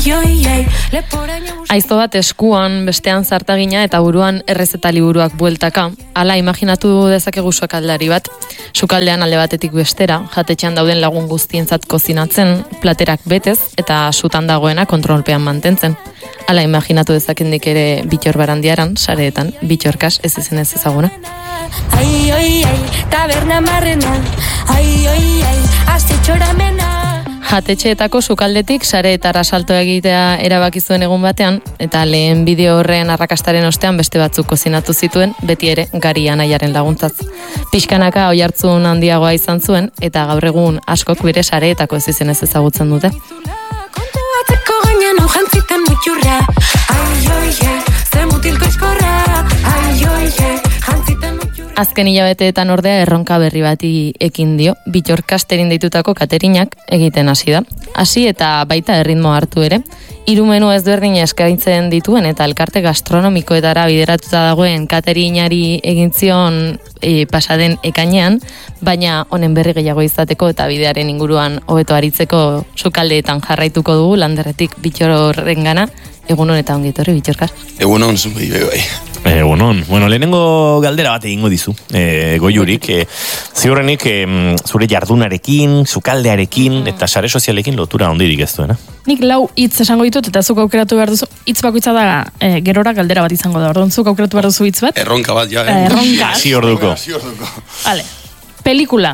Aizto bat eskuan, bestean zartagina eta buruan errezeta liburuak bueltaka. Hala, imaginatu dezakegu sukaldari bat. Sukaldean alde batetik bestera, jatetxean dauden lagun guztientzat kozinatzen, platerak betez eta sutan dagoena kontrolpean mantentzen. Hala, imaginatu dezakendik ere Bittor Barandiaran, sareetan, Bittorkas ez izenez ezaguna. Ai, ai, ai, taberna marrena, ai, ai, ai, astetxora mena. Jatetxeetako sukaldetik sareetara salto egitea erabaki zuen egun batean, eta lehen bideo horren arrakastaren ostean beste batzuk kozinatu zituen, beti ere Gari anaiaren laguntzaz. Pixkanaka oihartzun handiagoa izan zuen, eta gaur egun askok bere sareetako ez izenez ezagutzen dute. Kontuatzeko gainean hau jantziten mutxurra, ai, ai, ai, ze mutilko eskorra, ai, ai, ai, jantziten mutxurra. Azken hilabeteetan ordea erronka berri bati ekin dio, Bittor Kasterin deitutako katerinak egiten hasi da. Hasi eta baita erritmo hartu ere. 3 menu ezberdin eskaintzen dituen eta elkarte gastronomikoetara bideratuta dagoen katerinari egin zion pasaden ekainean, baina honen berri gehiago izateko eta bidearen inguruan hobeto aritzeko sukaldeetan jarraituko dugu Landerretik Bittorrengana. Egun honetan ongi etorri, Bittorkas. Egun hon, bai. Egunon. Bueno, lehenengo galdera bat egingo dizu, Goiurik. Ziurrenik, zure jardunarekin, sukaldearekin eta sare sozialekin lotura handirik ez duena. Nik 4 hitz esango ditut eta zuk aukeratu behar duzu. Hitz bakoitza da gerora galdera bat izango da. Orduan zuk aukeratu behar duzu hitz bat. Erronka bat, ja. Erronka. Hasi orduko. Vale. Pelikula.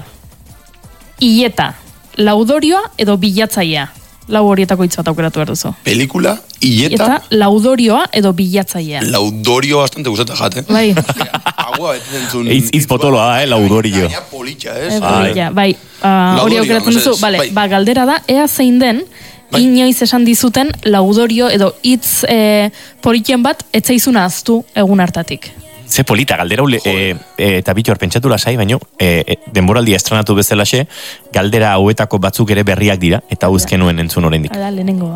Ileta. Laudorioa edo bilatzailea. 4 horietako hitz bat aukeratu behar duzu. Pelikula, ileta. Eta laudorioa edo bilatzailea. Laudorio bastante gustata jat, Bai. Agua betentzun. Hitz potoloa, laudorio. Gaina politxa, ez? Bai. Hori aukeratzen duzu. Vale, galdera da, ea zein den, inoiz esan dizuten laudorio edo hitz politxen bat etzaizuna aztu egun hartatik. Ze polita, galdera eta Bittor pentsatu lasai, baino denboraldia estrenatu bezalaxe, galdera hauetako batzuk ere berriak dira, eta uzkenuen entzun oraindik. Hala, lehenengo.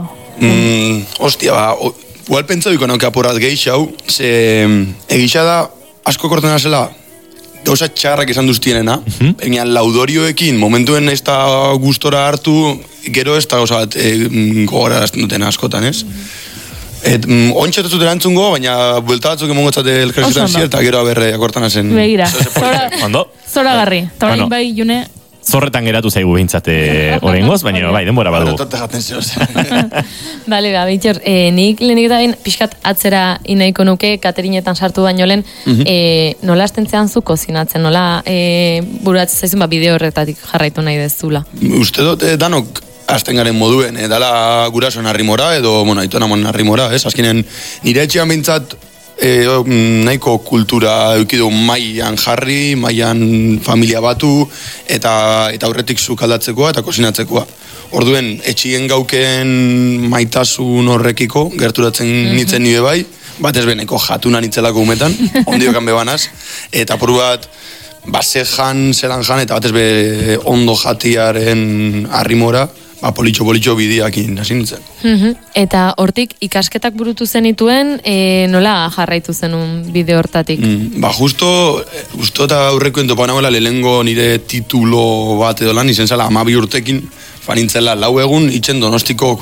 Hostia, igual pentsatuko nauke apurat gehixau, ze egisa da, asko kortena zela, gauza txarrak esan duztienena, baina laudorioekin, momentuen ez da gustora hartu, gero ez da gauza bat gogora erazten duten askotan, ez? Ontxetatzut erantzungo, baina buelta batzuk emongotzate elkarrezetan zier, eta gero aberre akortan azen. Begira, Ondo? zora garri. Eta orain bai, June... Zorretan geratu zaigu behintzate horrengoz, baina bai, denbora badu. Bale, Bittor, nik lehenik eta bain pixkat atzera inaiko nuke, katerinetan sartu baino lehen, nola astentzean zu kozinatzen, nola buratzen zaizun bideo horretatik jarraitu nahi dezula. Uste dut, danok hasten garen moduen, dala gurasoen arrimora, edo, aitona monen arrimora, ez? Azkinen, nire etxean bintzat nahiko kultura eukidu mailan jarri, mailan familia batu, eta aurretik sukaldatzekoa eta kozinatzekoa. Orduen, etxien gauken maitasun horrekiko, gerturatzen nintzen nire bai, batez beneko jatuna nintzelako umetan, ondiokan bebanaz, eta apur bat, zelan jan, eta batez be ondo jatiaren arrimora, politxo bideakin hasi nintzen. Eta hortik ikasketak burutu zenituen, nola jarraitu zenun bide hortatik? Justo eta aurreko entopa nagoela lehengo nire titulo bat edo lan, izen zela 12 urtekin, fanintzela 4 egun, itxen Donostiko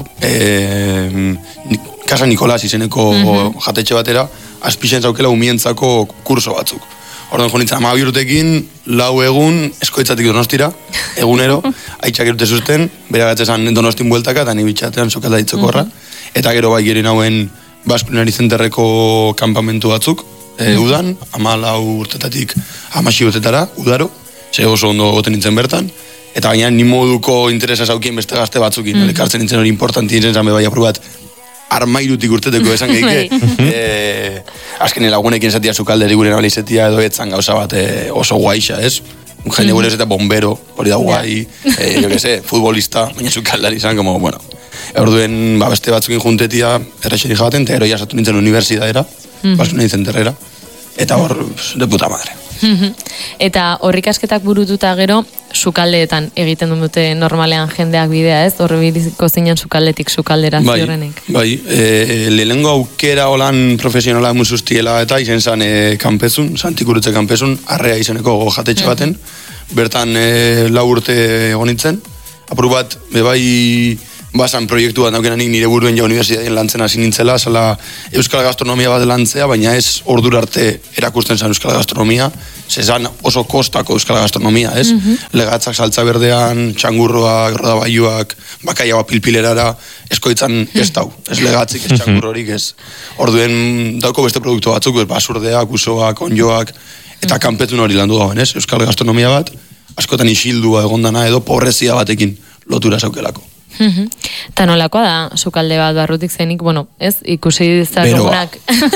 Casa Nikolas izeneko jatetxe batera, azpixen zaukela umientzako kurso batzuk. Orduan jo nintzen 12 urtekin, 4 egun, eskoitzatik Donostira, egunero, haitxak erute zuzten, bera gatzezan Donostin bueltaka, eta nibitxatean sokalda ditzokorra, eta gero bai geri nauen Basklinari Zenterreko kanpamentu batzuk, udan, 14 urtetatik 16 urtetara, udaro, ze oso ondo goten nintzen bertan, eta baina ni moduko interesa zaukien beste gazte batzukin, ekartzen nintzen hori importanti nintzen zan bebai aprobat, armairutik urteteko esan geike, azken lagunekin zatia sukalderi gure nabali zatia edo etzan gauza bat oso guaixa, ez? Jende gure eta bombero, hori da guai, jo que se, futbolista, baina sukaldari izan, como, bueno. Orduen, beste batzukin juntetia, errexeri jaten, eta ero jasatu nintzen universidadera, Basklinari Zenterrera, eta hor, de puta madre. Eta horrikasketak burututa gero, sukaldeetan egiten dute normalean jendeak bidea, ez? Horrebiziko zinen sukaldetik sukaldera ziorrenek. Bai, lehenengo aukera holan profesionala musustiela eta izen zan kanpezun, Santikurutze kanpezun, arrea izeneko jatetxe baten, bertan 4 urte egonitzen, apur bat, bebai basan proiektu bat naukenanik nire buruen ja unibertsitatean lantzen hasi nintzela, zela euskal gastronomia bat lantzea, baina ez ordura arte erakusten zen euskal gastronomia, zezan oso kostako euskal gastronomia, ez? Legatzak saltza berdean, txangurroak, rodabaiuak, bakaiagoa pilpilerara, eskoitzan ez dau, ez legatzik, ez txangurrorik, ez. Orduen dauko beste produktu batzuk, basurdeak, usoak, onjoak, eta kanpetun hori landu gauen, ez? Euskal gastronomia bat, askotan isildua egondana edo pobrezia batekin lotura zaukelako. Eta nolakoa da, sukalde bat barrutik zenik, bueno, ez, ikusi zagunak.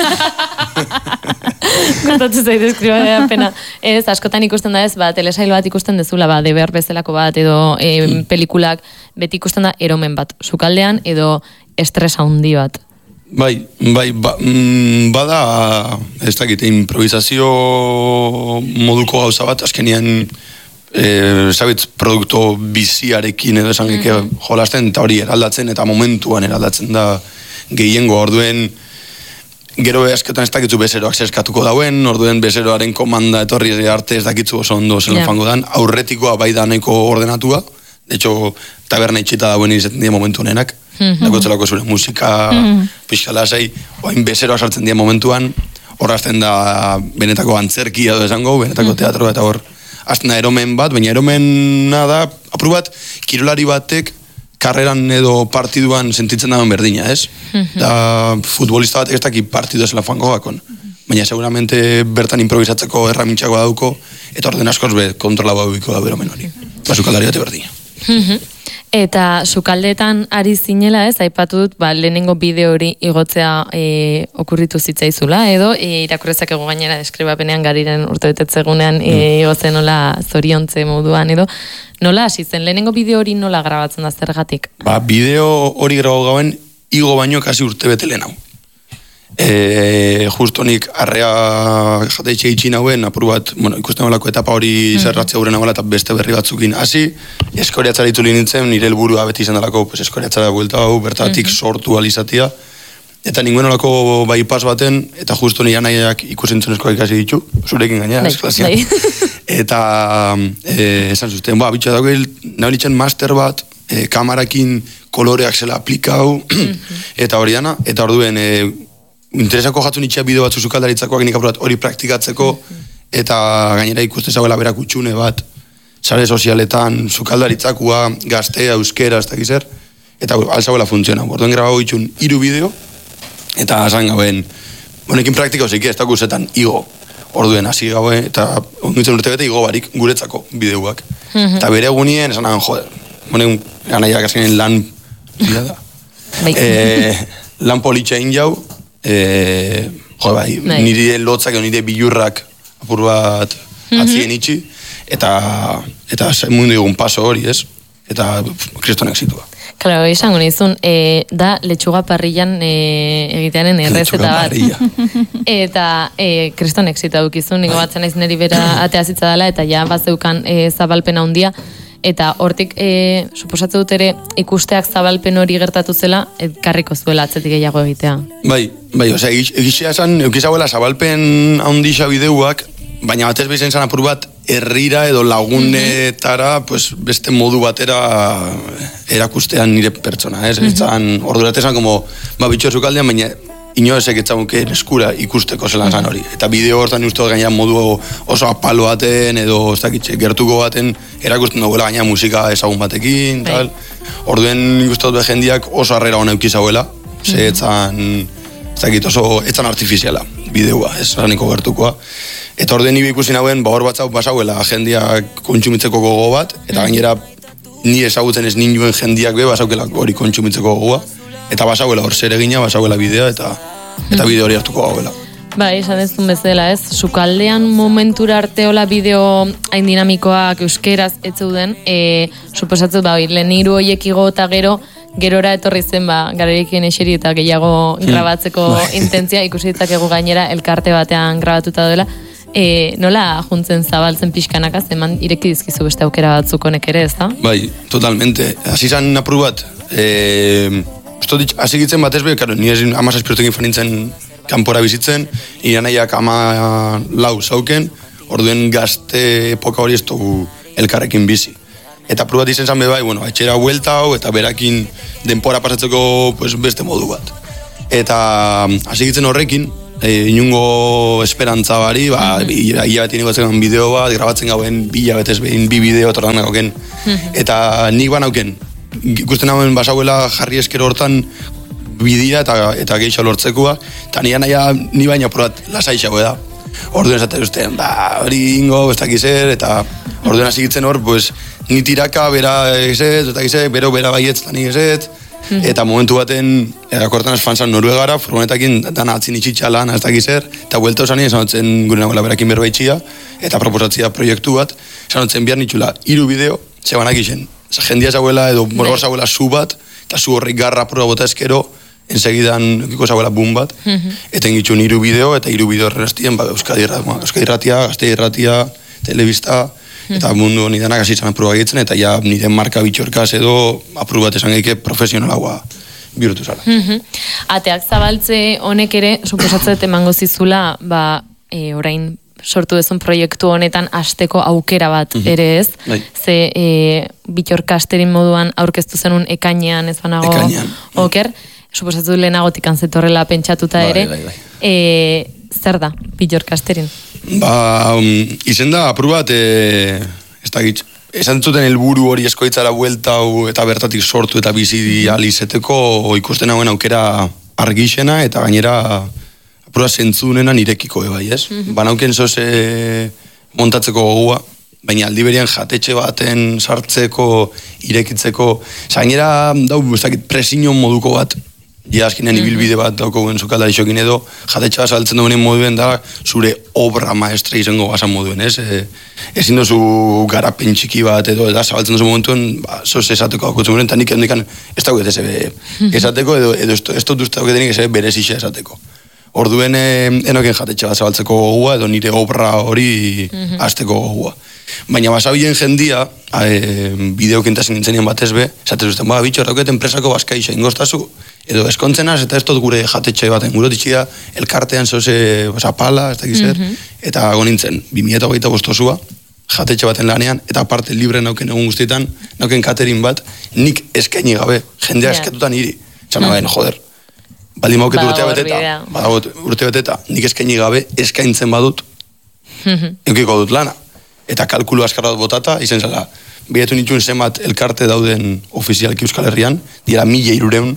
Kontatu zait eskriba pena. Ez, askotan ikusten da ez, telesail bat ikusten dezula, deber bezalako bat, edo pelikulak, beti ikusten da eromen bat, sukaldean, edo estresa handi bat. Bai, bada, ez dakit, improvisazio moduko gauza bat, azkenian, zabitz, produkto biziarekin edo esan jolasten, eta hori eraldatzen, eta momentuan eraldatzen da gehiengo, orduen, gero askotan ez dakitzu bezeroak zeskatuko dauen, orduen bezeroaren komanda etorri arte ez dakitzu oso ondo zelan fango dan, aurretikoa bai da nahiko ordenatua, de hecho, taberna itxita dauen izaten dira momentu honenak, dakotzelako zure musika, pixkalasei, oain bezeroa sartzen dira momentuan, horrazten da benetako antzerkia edo esango, benetako teatroa eta hor, azten da eromen bat, baina eromena da, apur bat, kirolari batek, karreran edo partiduan sentitzen dagoen berdina, ez? Da, futbolista batek ez daki partidu esela fango bakon. Baina seguramente bertan improvisatzeko erramintxakoa dauko, eta orden askoz kontrola bauiko da eromen hori. Sukaldari bate berdina. Eta sukaldeetan ari zinela, ez, aipatu dut, lehenengo bideo hori igotzea okurritu zitzaizula, edo irakurrezak ego gainera deskribapenean gariren urtebetetzegunean igotzen nola zoriontze moduan, edo nola hasi zen, lehenengo bideo hori nola grabatzen da zergatik? Bideo hori grabau gauen, igo baino kasi urtebete lehen hau. Justo nik arrea jateitxe itxin hauen, apur bat, ikusten olako etapa hori zerratzea guren hau eta beste berri batzukin hasi, eskoriatzara ituli nintzen, nire helburua beti izan dalako, eskoriatzara buelta hau, bertatik sortu alizatia, eta ninguen olako bai pas baten, eta justo nire anaiak ikusentzun eskoak ikasi ditu, zurekin gainera, esklasia. Eta esan zuzten, bitxo dago nahi nitzen master bat, kamarakin koloreak zela aplikau, eta hori dana, eta orduen interesako jatzu nitxea bideo batzu sukaldaritzakoak nik apurat hori praktikatzeko, eta gainera ikuste zauela berak utxune bat, sare sozialetan, sukaldaritzakoa, gaztea, euskera, ez dakizer, eta alzauela funtziona. Orduen grabago itxun 3 bideo, eta esan gauen, honekin praktika hosik ez dakuzetan igo, orduen hasi gaue, eta ondutzen urte bete igo barik guretzako bideoak. Eta bere egunien, esan nahan, joder, honen ganaiak azkenean lan, lan politxein jau, nire lotzak, nire bilurrak apur bat atzien itxi, eta mundu egun paso hori, ez? Eta kriston exitua. Claro, izango nizun, da letxuga parrillan egitearen errezeta bat. Eta kriston exitua dukizun, niko batzen naiz niri bera ateazitza dela, eta ja bazeukan zabalpena handia, eta hortik, suposatze dut ere, ikusteak zabalpen hori gertatu zela, karriko zuela atzetik gehiago egitea. Bai, egizia esan, eukizagoela zabalpen handixa bideuak, baina batez behizen zan apur bat, herrira edo lagunetara, beste modu batera erakustean nire pertsona, ez? Ordurat esan, bitxo zukaldean, baina inoezek etzamuke eskura ikusteko zelan zan hori. Eta bideo hortan uste gaina modu oso apalo baten, edo ez dakitxe, gertuko baten erakusten duguela gaina musika ezagun batekin, tal. Orduen uste dut jendiak oso harrera hona eukizauela, ze etzan, ez dakit, oso etzan artifiziala bideoa, ez zaniko gertukoa. Eta orduen nire ikusi nauen, hor batzau basauela jendiak kontsumitzeko gogo bat, eta gainera ni ezagutzen ez ninuen jendiak basaukela hori kontsumitzeko gogoa. Eta basauela hor zer egina, basauela bidea, eta bideo hori hartuko gauela. Esan ez duen bezala, ez? Sukaldean momentura arteola bideo hain dinamikoak euskeraz ez zeuden, suposatzut, lehen 3 horiek igo eta gerora etorri zen, gararekin eseri eta gehiago grabatzeko intentzia, ikusi ditzakegu gainera elkarte batean grabatuta dela. Nola juntzen zabaltzen pixkanaka, zeman ireki dizkizu beste aukera batzuk honek ere, ez da? Bai, totalmente. Hasi zan apur bat, hasi gitzen batez behar, nire 17 urtekin fanintzen kanpora bizitzen, iranaiak 14 zauken, orduen gazte epoka hori ez dugu elkarrekin bizi. Eta probat izen zan bai, bueno, etxera huelta hau, eta berakin denpora pasatzeko pues, beste modu bat. Eta hasi gitzen horrekin, inungo esperantza bari, hilabete inigoatzen bideo bat, grabatzen gauen hilabetez behin bi bideo tordan gauken. Eta nik banauken, ikusten hauen basauela jarri eskero hortan bidea eta gehiago lortzekoa, eta ni baina probat lasaixago da. Orduen esaten duzten, hori ingo, ez dakizer, eta orduen hasi gitzen hor, pues, ni tiraka, bera ezet, ez dakizer, bera baietz, ni ezet, eta momentu baten, akortan esfantzan Noruegara, furgonetakin dana atzin itxitxa lan, ez dakizer, eta buelta osan esan dutzen gure nagoela berakin berbaitxia, eta proposatzia proiektu bat, esan dutzen behar nitxula, 3 bideo, zebanak izen. Jendia zauela, edo morgor zauela zu bat, eta zu horrik garra proba bota eskero, ensegidan kiko zauela boom bat, eta ingitxun 3 bideo, eta 3 bideo errestien, Euskadi Irratia, Gazte Irratia, Telebista, eta mundu honi danak hasi izan proba egitzen, eta ja nire marka bitxorkaz edo apuru bat esan geike profesionalagoa bihurtu zara. Ateak zabaltze honek ere, suposatzet emango zizula, orain sortu dezun proiektu honetan hasteko aukera bat ere ez. Ze bitxorkasterin moduan aurkeztu zenun ekainean ez banago oker. Suposatu lehenagotik antzetorrela pentsatuta ere. Zer da, bitxorkasterin? Izen da, apuru bat, ez da gitz, esan zuten helburu hori eskoitzara buelta eta bertatik sortu eta bizi alizeteko ikusten hauen aukera argixena eta gainera apuru bat zentzunena nirekiko bai, ez? Banauken zoze montatzeko gogua, baina aldi berian jatetxe baten sartzeko, irekitzeko, gainera dau, ez dakit, presiño moduko bat, ja azkenean ibilbide bat dauko guen zukaldari xokin edo, jatetxa saltzen duen moduen da, zure obra maestra izango basan moduen, ez? Ezin dozu garapen txiki bat edo, eta zabaltzen dozu momentuen, zoz esateko dakutzen gure, eta nik handikan ez dago esateko, edo ez dut uste dauketenik ez berezixe esateko. Orduen enoken jatetxe bat zabaltzeko gogua, edo nire obra hori azteko gogua. Baina basabilen jendia, bideokintasin nintzenian batez be, esatez duzten, bitxo, dauket enpresako bazkaixa ingoztazu, edo eskontzenaz, eta ez dut gure jatetxe baten gurotitxia, elkartean zoze pala, ez dakiz zer, eta agonintzen, 2025 osua, jatetxe baten lanean, eta aparte libre nauken egun guztietan, nauken katerin bat, nik eskaini gabe, jendea eskatuta niri. Txana bain, joder, baldin mauket urte beteta, nik eskaini gabe, eskaintzen badut, eukiko dut lana. Eta kalkulu askarra dut botata, izen zela, biletu nituen zenbat elkarte dauden ofizialki Euskal Herrian, dira 1.300.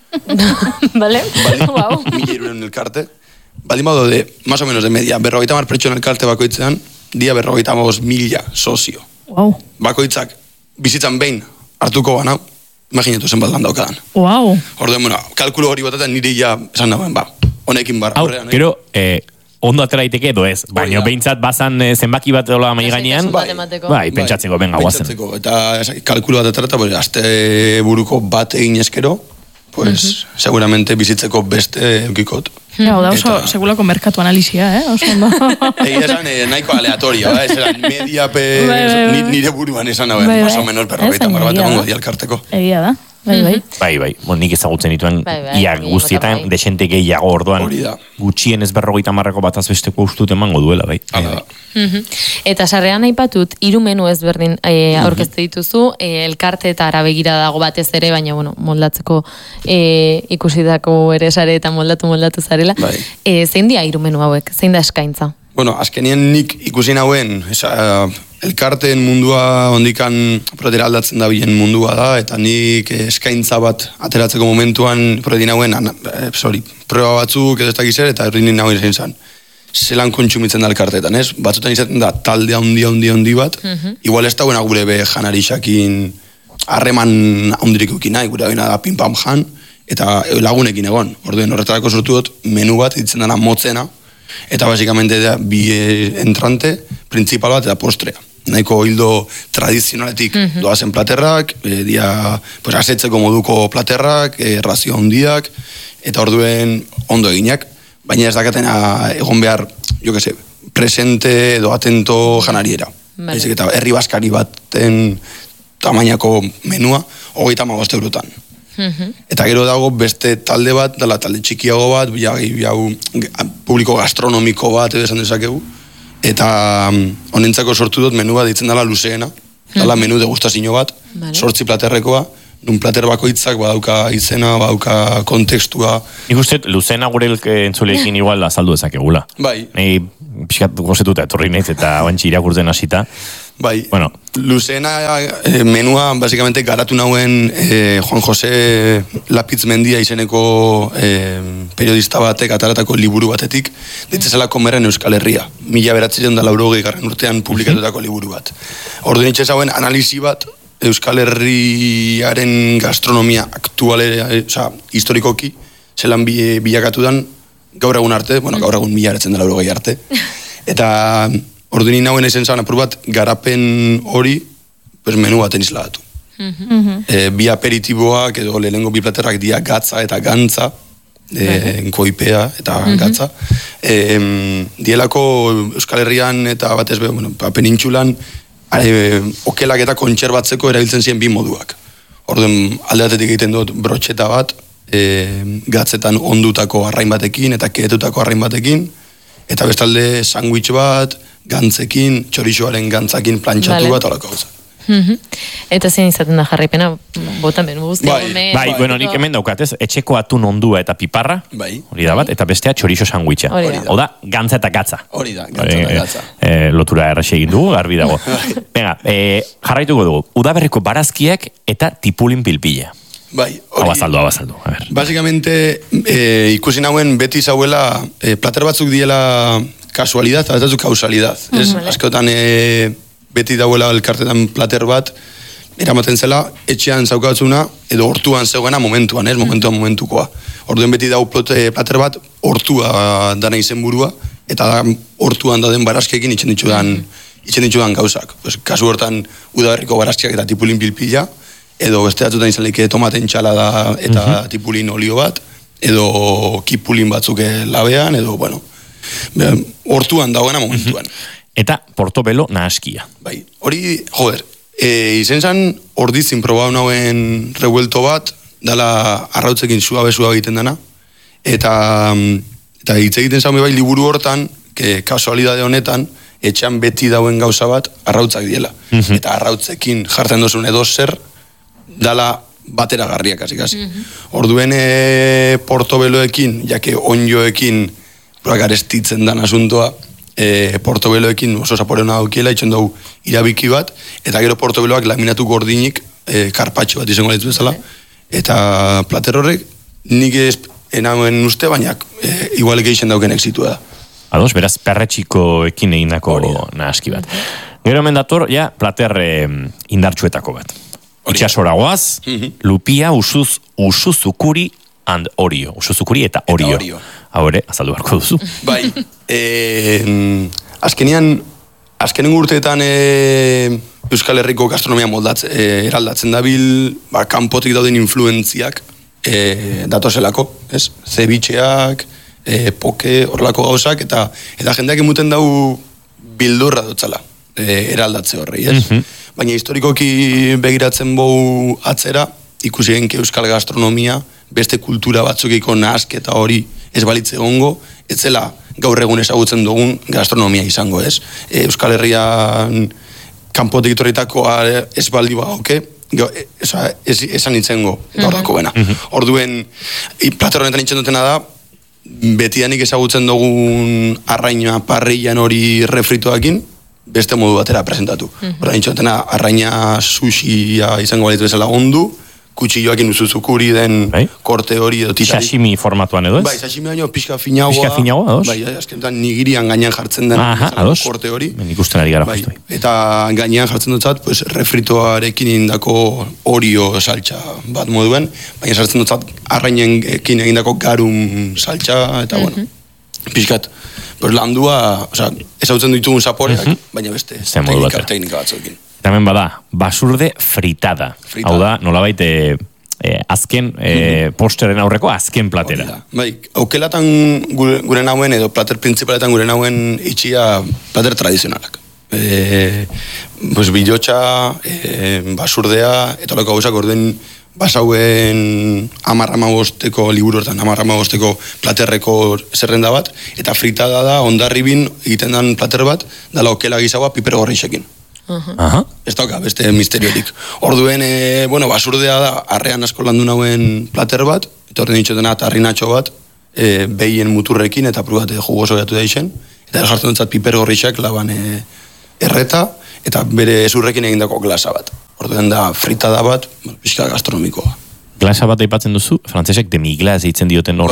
Vale, wow. 1.300 elkarte. Baldin badu de, más o menos de media, 50 pertsona elkarte bakoitzean, dia 55.000 sozio. Wow. Bakoitzak, bizitzan behin hartuko banau, imaginetu zenbat lan daukadan. Wow. Orduen, kalkulu hori botata niri ja esan dagoen, honekin barra. Hau, gero, ondo atera daiteke edo ez, baina behintzat bazan zenbaki bat dola mai gainean, pentsatzeko, benga, guazen. Eta kalkulu bat atera, eta aste buruko bat egin eskero, pues seguramente bizitzeko beste eukikot. Hau da, oso segulako merkatu analizia, oso ondo. Egia esan nahiko aleatorio, esan media nire buruan esan hau, más o menos berrogeita marbat egongo dialkarteko. Egia da. Bai, nik ezagutzen dituen ia guztietan desente gehiago orduan gutxien ez 50 bat azbesteko ustut emango duela, bai. Eta sarrean aipatut, 3 menu ezberdin aurkezte dituzu, elkarte eta arabegira dago batez ere, baina moldatzeko ikusitako ere sare eta moldatu zarela. Zein dia 3 menu hauek? Zein da eskaintza? Bueno, azkenien nik ikusi nauen, elkarteen mundua ondikan proetera aldatzen da bilen mundua da, eta nik eskaintza bat ateratzeko momentuan proetin nauen, proba batzuk edo ez dakizer, eta errin nauen zein zan. Zelan kontsumitzen da elkarteetan, ez? Batzutan izaten da talde handi bat, igual ez dagoena gure be janarixakin harreman handirik ukin nahi, gure abina da pim-pam jan, eta lagunekin egon. Orduen horretarako sortu dut, menu bat ditzen dana motzena, eta basikamente da bi entrante, principal bat eta postrea. Nahiko hildo tradizionaletik doazen platerrak, asetzeko moduko platerrak, razio handiak, eta orduen ondo eginak, baina ez dakatena egon behar, presente edo atento janariera. Eta herri baskari baten tamainako menua, 35 eurotan. Eta gero dago beste talde bat, dala talde txikiago bat, publiko gastronomiko bat edo esan dezakegu, eta honentzako sortu dut menu bat ditzen dela luzeena, Dala menu degustazio bat, 8 platerrekoa, nun plater bakoitzak badauka izena, badauka kontekstua. Nik uste, Luzena gure entzuleekin igual azaldu ezakegula. Bai. Nei, pixkat gozetuta etorri naiz eta oantxe irakurtzen hasita. Bai, bueno. Luzena menua, basikamente, garatu nauen Juan José Lapitz Mendia izeneko periodista batek ataratako liburu batetik, ditzezela Komerren Euskal Herria. 1980 urtean publikatutako liburu bat. Orduan itxez hauen analisi bat, Euskal Herriaren gastronomia aktualera, historikoki, zelan bilakatudan gaur egun arte, gaur egun 1980 arte. Eta orduan nauen ezen zan apur bat, garapen hori, menu baten izlagatu. Bi aperitiboak edo lehenengo bi platerrak dia gatza eta gantza, koipea eta gatza. Dielako Euskal Herrian eta batez penintxulan, okelak eta kontserbatzeko erabiltzen ziren bi moduak. Orduan aldeatetik egiten dut brotxeta bat, gatzetan ondutako arrain batekin eta keetutako arrain batekin, eta bestalde sandwich bat, gantzekin, txorixoaren gantzakin plantxatu bat, horako gauza. Eta zein izaten da jarraipena, botan benu guztia. Bai, nik hemen daukatez, etxeko atun ondua eta piparra, hori da bat, eta bestea txorixo sandwicha. Oda, gantza eta gatza. Hori da, gantza eta gatza. Lotura erraxe egin dugu, garbi dago. Venga, jarraituko dugu, udaberriko barazkiak eta tipulin pilpila. Bai, hori. Hau azaldu, a ver. Basikamente, ikusi nauen beti zauela, plater batzuk diela kasualidad, eta batzuk kausalidad. Askotan beti dauela elkartetan plater bat, eramaten zela, etxean zaukatzuna, edo hortuan zegoena momentuan, momentukoa. Orduen beti dau plater bat, hortua dana izenburua, eta hortuan dauden barazkiekin itxen ditudan gauzak. Kasu hortan, udaberriko barazkiak eta tipulin pilpila, edo beste batzutan izan leike tomaten txalada eta tipulin olio bat, edo kipulin batzuk labean, edo, hortuan dagoena momentuan. Eta portobelo nahaskia. Bai, hori, izen zan ordizin probau nauen revuelto bat, dala arrautzekin suabe egiten dena, eta hitz egiten zaun bai liburu hortan, kasualidade honetan, etxean beti dauen gauza bat, arrautzak diela. Eta arrautzekin jartzen dozun edo zer, dala batera garriak, kasi. Orduen portobeloekin, jake onjoekin, garestitzen dan asuntoa, portobeloekin oso zaporena daukiela, itxen dugu irabiki bat, eta gero portobeloak laminatu gordinik, karpatxo bat izango lehitu bezala, eta plater horrek nik enauen uste, baina igual geixen dauken exitua da. Ados, beraz, perretxikoekin egindako nahaski bat. Gero mendator, ja, plater indartsuetako bat. Itxasora goaz, lupia, usuzukuri and orio. Usuzukuri eta orio. Haure, azaldu barko duzu. Bai, azkenen urteetan Euskal Herriko gastronomia eraldatzen dabil, kanpotik dauden influentziak datozelako, ez? Zebitxeak, poke, horrelako gauzak, eta jendeak emuten dau bildurra dutzala, eraldatze horrei, ez? Baina historikoki begiratzen bau atzera, ikusi genke Euskal gastronomia, beste kultura batzukiko nahasketa hori ez balitze egongo, ez zela gaur egun ezagutzen dugun gastronomia izango, ez? Euskal Herrian kanpotik etorritakoa ez baldi bagoke, esan itzengo gaur dako bena. Orduen, plater honetan itzen dutena da, betidanik ezagutzen dugun arraina parrillan hori refritoakin, beste modu batera presentatu. Horrein itzen dutena, arraina sushia izango balitu bezala ondu, kutsilloakin usuzukuri den korte hori edo titari. Sashimi formatuan edo ez? Bai, sashimi baino pixka finagoa. Pixka finagoa, ados? Bai, azkenetan nigirian gainean jartzen den korte hori. Ikusten ari gara justu. Eta gainean jartzen dutzat, refritoarekin indako orio saltxa bat moduen, baina sartzen dutzat arrainekin egindako garum saltxa, eta pixkat, landua, ezautzen ditugun zaporeak, baina beste teknika batzuekin. Eta hemen bada, basurde fritada. Hau da, nolabait azken posteren aurreko azken platera. Bai, aukelatan gure nauen, edo plater principaletan gure nauen itxia plater tradizionalak. Bilotxa, basurdea, eta olako gauzak orden basauen 10-15 liburu hortan, 10-15 platerreko zerrenda bat, eta fritada da, ondarribin egiten den plater bat, dala okela gizagoa piper gorrixekin. Ez dauka, beste misteriorik. Orduen, basurdea da, arrean asko landu nauen plater bat, eta horren ditxotena, tarrinatxo bat, behien muturrekin, eta prubate jugoso jatu da isen, eta jartzen dutzat piper gorrixak laban erreta, eta bere ezurrekin egindako glasa bat. Orduen da, fritada bat, pixka gastronomikoa. Glasa bat aipatzen duzu, frantzesek demi-glas eitzen dioten